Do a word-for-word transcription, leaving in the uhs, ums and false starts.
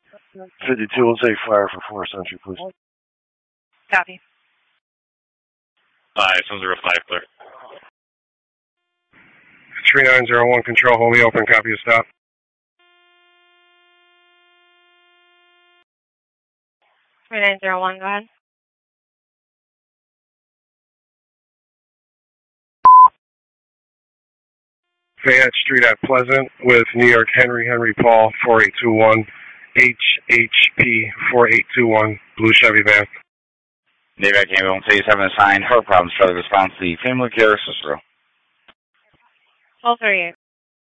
fifty-two will take fire for four Century, please. Copy. Five, seven zero five, clear. three nine zero one, control, hold me open, copy, stop. three nine zero one, go ahead. Fayette Street at Pleasant with New York Henry Henry Paul four eight two one, H H P four eight two one, blue Chevy van. Navy ambulance eighty-seven assigned, heart problems, further response to the family care Cicero. twelve thirty-eight.